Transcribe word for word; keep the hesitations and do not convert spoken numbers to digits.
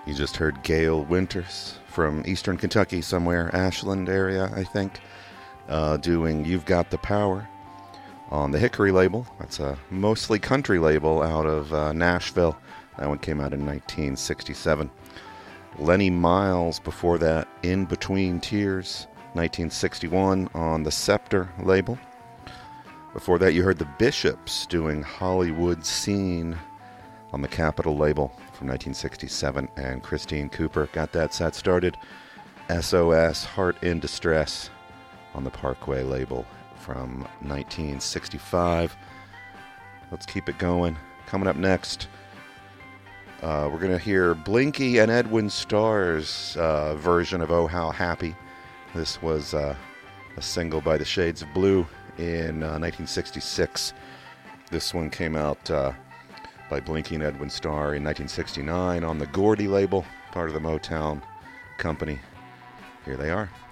You just heard Gail Winters from Eastern Kentucky somewhere, Ashland area, I think, uh, doing You've Got the Power on the Hickory label. That's a mostly country label out of uh, Nashville. That one came out in nineteen sixty-seven. Lenny Miles before that, In Between Tears, nineteen sixty-one on the Scepter label. Before that, you heard the Bishops doing Hollywood Scene on the Capitol label from nineteen sixty-seven, and Christine Cooper got that set started. S O S, Heart in Distress on the Parkway label from nineteen sixty-five. Let's keep it going. Coming up next, uh, we're going to hear Blinky and Edwin Starr's uh, version of Oh How Happy. This was uh, a single by the Shades of Blue in uh, nineteen sixty-six. This one came out uh, by Blinky and Edwin Starr in nineteen sixty-nine on the Gordy label, part of the Motown company. Here they are.